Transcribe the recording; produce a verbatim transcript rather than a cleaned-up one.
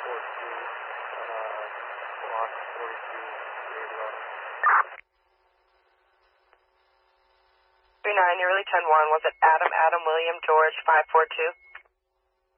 four two, uh, block forty-two, radio. three nine, nearly ten one. Was it Adam, Adam, William, George, five four two?